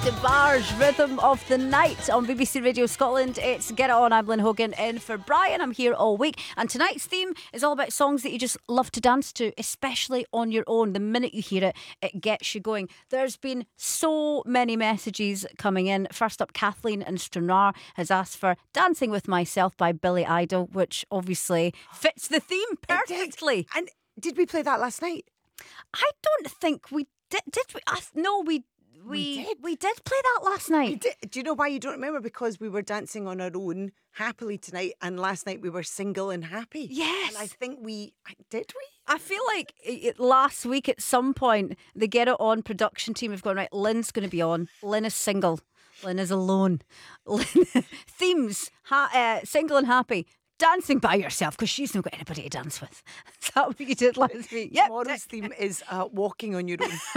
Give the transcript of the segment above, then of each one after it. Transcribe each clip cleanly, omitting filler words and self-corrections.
DeBarge, Rhythm of the Night on BBC Radio Scotland. It's Get It On. I'm Lynn Hogan in for Brian. I'm here all week. And tonight's theme is all about songs that you just love to dance to, especially on your own. The minute you hear it, it gets you going. There's been so many messages coming in. First up, Kathleen in Stranraer has asked for Dancing With Myself by Billy Idol, which obviously fits the theme perfectly. And did we play that last night? I don't think we did. Did we? No, we did play that last night. Do you know why you don't remember? Because we were dancing on our own happily tonight, and last night we were single and happy. Yes. And I think did we? I feel like last week at some point the Get It On production team have gone, right, Lynn's going to be on. Lynn is single. Lynn is alone. Themes, single and happy. Dancing by yourself, because she's not got anybody to dance with. Is that what you did last week? Yep. Tomorrow's theme is walking on your own.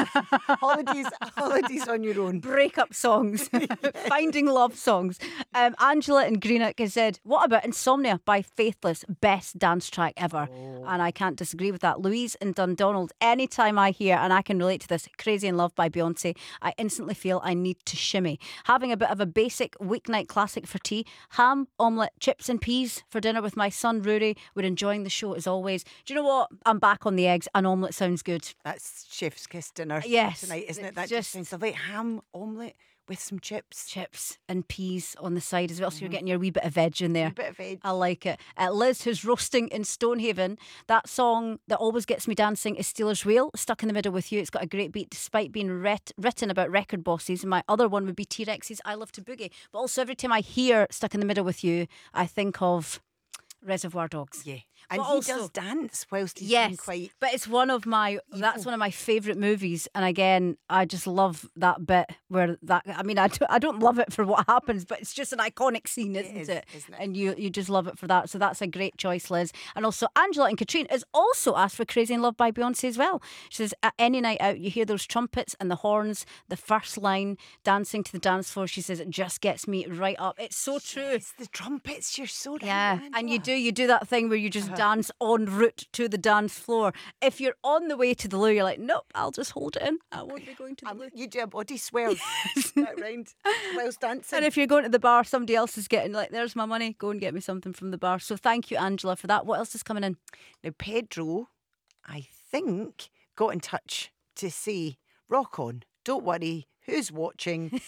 holidays on your own. Breakup songs. Finding love songs. Angela in Greenock has said, what about Insomnia by Faithless? Best dance track ever. Oh. And I can't disagree with that. Louise in Dundonald, anytime I hear, and I can relate to this, Crazy in Love by Beyonce, I instantly feel I need to shimmy. Having a bit of a basic weeknight classic for tea. Ham, omelette, chips and peas for dinner with my son Rory. We're enjoying the show as always. Do you know what? I'm back on the eggs. An omelette sounds good. That's chef's kiss dinner tonight, isn't it? That just sounds lovely. Ham, omelette with some chips and peas on the side as well. So you're getting your wee bit of veg in there. A bit of veg. I like it. Liz, who's roasting in Stonehaven, that song that always gets me dancing is Steelers Wheel, Stuck in the Middle with You. It's got a great beat despite being written about record bosses. And my other one would be T-Rex's I Love to Boogie. But also every time I hear Stuck in the Middle with You, I think of Reservoir Dogs. Yeah. And but he does dance whilst he's being quite... But it's one of my favourite movies. And again, I just love that bit where that, I mean, I don't love it for what happens, but it's just an iconic scene, isn't it? And you just love it for that. So that's a great choice, Liz. And also Angela and Katrine has also asked for Crazy in Love by Beyonce as well. She says, at any night out, you hear those trumpets and the horns, the first line, dancing to the dance floor. She says, it just gets me right up. It's so true. It's the trumpets, you're so right. Yeah, Angela. and you do that thing where you just dance en route to the dance floor. If you're on the way to the loo, you're like, nope, I'll just hold it in. I won't be going to the loo. You do a body swirl round whilst dancing. And if you're going to the bar, somebody else is getting like, there's my money, go and get me something from the bar. So thank you, Angela, for that. What else is coming in? Now, Pedro, I think, got in touch to say, rock on, don't worry, who's watching?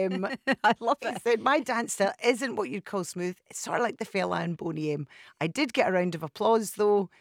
I love it. He said, my dance style isn't what you'd call smooth. It's sort of like the fella and Boney M. I did get a round of applause, though,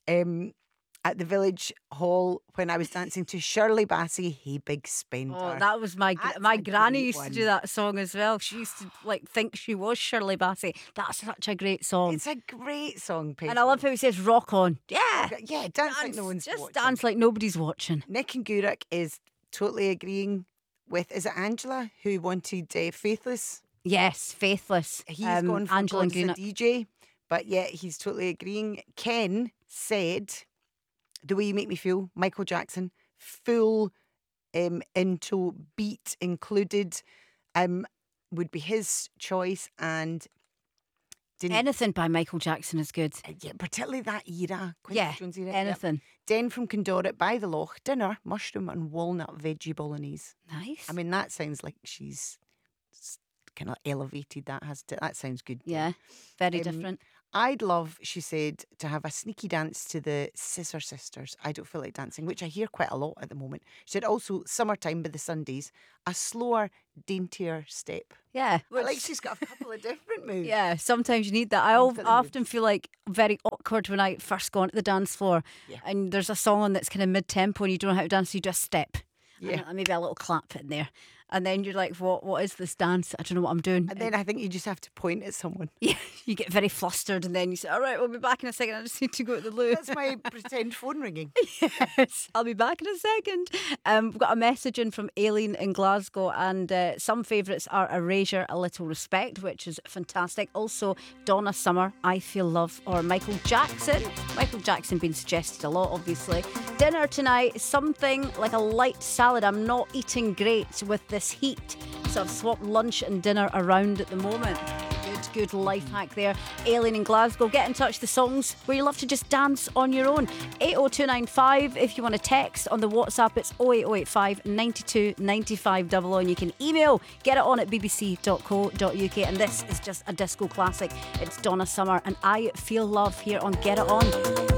at the village hall when I was dancing to Shirley Bassey, Hey Big Spender. Oh, that was my granny used to do that song as well. She used to think she was Shirley Bassey. That's such a great song. It's a great song, Pedro. And I love how he says rock on. Yeah. Yeah, dance like no one's watching. Just dance like nobody's watching. Nick and Guruk is totally agreeing with, is it Angela who wanted Faithless? Yes, Faithless. He's gone for Angela and God's a DJ, but yeah, he's totally agreeing. Ken said, The Way You Make Me Feel, Michael Jackson, full into beat included, would be his choice, and anything by Michael Jackson is good. Yeah, particularly that era. Yeah, Jones era. anything. Yep. Den from Condorit by the Loch, dinner, mushroom and walnut veggie bolognese. Nice. I mean, that sounds like she's kind of elevated. That sounds good. Yeah, very different. I'd love, she said, to have a sneaky dance to the Scissor Sisters. I Don't Feel Like Dancing, which I hear quite a lot at the moment. She said also Summertime by the Sundays, a slower, daintier step. Yeah. Like she's got a couple of different moves. Yeah, sometimes you need that. I often feel like very awkward when I first go onto the dance floor and there's a song on that's kind of mid-tempo and you don't know how to dance, so you just step. Yeah. And maybe a little clap in there. And then you're like, what is this dance? I don't know what I'm doing. And then I think you just have to point at someone. Yeah, you get very flustered and then you say, all right, we'll be back in a second. I just need to go to the loo. That's my pretend phone ringing. Yes, I'll be back in a second. We've got a message in from Aileen in Glasgow, and some favourites are Erasure, A Little Respect, which is fantastic. Also, Donna Summer, I Feel Love, or Michael Jackson. Michael Jackson being suggested a lot, obviously. Dinner tonight, something like a light salad. I'm not eating great with this heat, so I've swapped lunch and dinner around at the moment. Good. good life hack there. Aileen in Glasgow, get in touch. The songs where you love to just dance on your own. 80295. If you want to text on the WhatsApp, it's 08085 92 95 00. And you can email getit@bbc.co.uk. And this is just a disco classic. It's Donna Summer and I Feel Love here on Get It On.